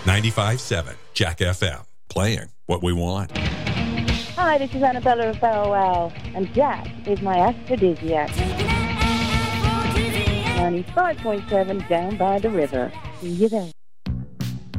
95.7 Jack FM. Playing what we want. Hi, this is Annabella of Bow Wow, and Jack is my aphrodisiac. 95.7 down by the river. See you there.